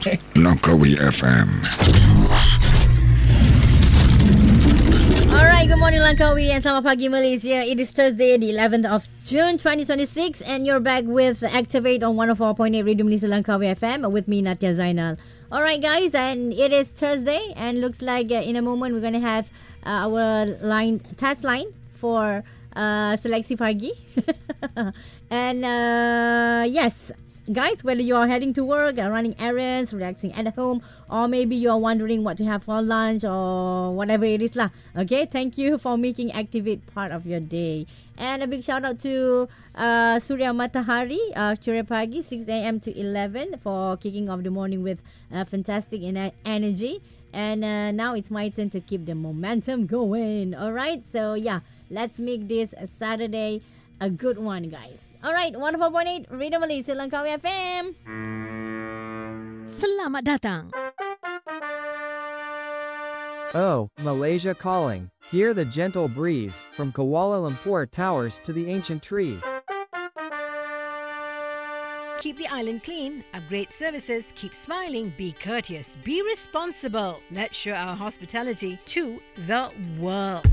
Langkawi FM. Alright, good morning Langkawi and selamat pagi Malaysia. It is Thursday, the 11th of June 2026 and you're back with Activate on 104.8 Radio Malaysia Langkawi FM with me Natia Zainal. Alright guys, and it is Thursday and looks like in a moment we're going to have our test line for Seleksi Pagi. And yes, guys, whether you are heading to work, running errands, relaxing at home, or maybe you are wondering what to have for lunch or whatever it is lah. Okay, thank you for making Activate part of your day. And a big shout out to Surya Matahari, Surya Pagi, 6 a.m. to 11 for kicking off the morning with fantastic energy. And now it's my turn to keep the momentum going. Alright, so yeah, let's make this a Saturday a good one, guys. Alright, 104.8 Radio Malaysia Langkawi FM. Selamat datang. Oh, Malaysia calling. Hear the gentle breeze from Kuala Lumpur towers to the ancient trees. Keep the island clean, upgrade services, keep smiling, be courteous, be responsible. Let's show our hospitality to the world.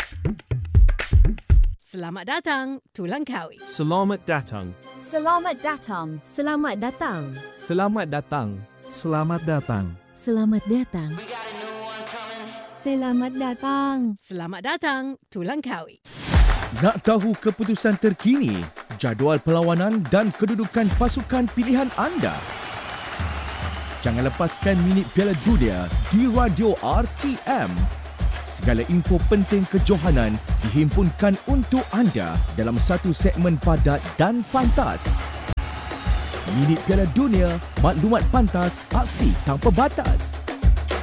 Selamat datang to Langkawi. Selamat datang. Selamat datang. Selamat datang. Selamat datang. Selamat datang. Selamat datang. Selamat datang. Selamat datang to Langkawi. Nak tahu keputusan terkini, jadual perlawanan dan kedudukan pasukan pilihan anda? Jangan lepaskan minit Piala Dunia di Radio RTM. Segala info penting kejohanan dihimpunkan untuk anda dalam satu segmen padat dan pantas. Minit Piala Dunia, maklumat pantas, aksi tanpa batas.